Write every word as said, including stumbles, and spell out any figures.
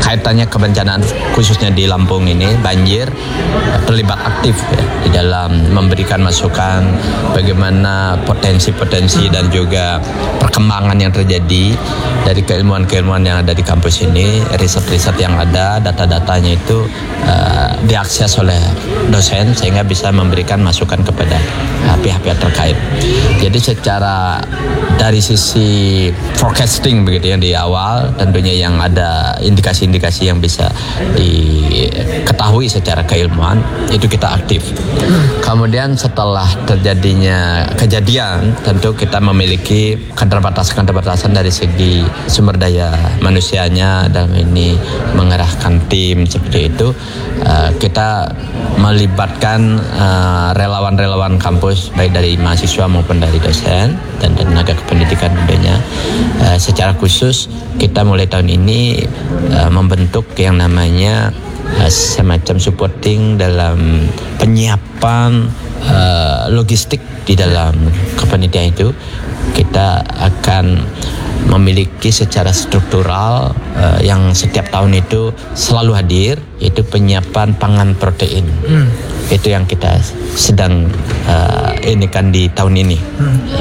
kaitannya kebencanaan khususnya di Lampung ini banjir, terlibat aktif ya, di dalam memberikan masukan bagaimana potensi-potensi dan juga perkembangan yang terjadi dari keilmuan-keilmuan yang ada di kampus ini, riset-riset yang ada, data-datanya itu uh, diakses oleh dosen sehingga bisa memberikan masukan kepada uh, pihak-pihak terkait. Jadi secara dari sisi forecasting begitu ya di awal, tentunya yang ada indikasi-indikasi yang bisa diketahui secara keilmuan itu kita aktif. Kemudian setelah terjadinya kejadian, tentu kita memiliki keterbatasan-keterbatasan dari segi sumber daya manusianya, dalam ini mengerahkan tim seperti itu. Uh, kita melibatkan uh, relawan-relawan kampus baik dari mahasiswa maupun dari dosen dan tenaga kependidikan tentunya. Uh, secara khusus kita mulai tahun ini uh, membentuk yang namanya uh, semacam supporting dalam penyiapan uh, logistik di dalam kependidikan itu. Kita akan memiliki secara struktural uh, yang setiap tahun itu selalu hadir, yaitu penyiapan pangan protein. Hmm. Itu yang kita sedang uh, ini kan di tahun ini. Hmm.